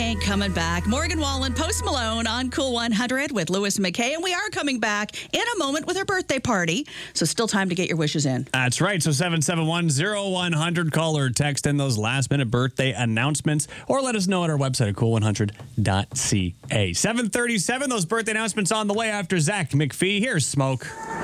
ain't coming back. Morgan Wallen, Post Malone on Cool 100 with Lewis and McKay. And we are coming back in a moment with our birthday party. So still time to get your wishes in. That's right. So 771-0100. Call or text in those last-minute birthday announcements. Or let us know at our website at cool100.ca. 7:37, those birthday announcements on the way after Zach McPhee. Here's Smoke.